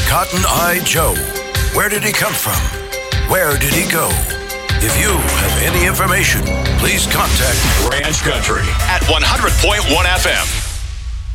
Cotton Eye Joe? Where did he come from? Where did he go? If you have any information, please contact Ranch Country at 100.1 FM.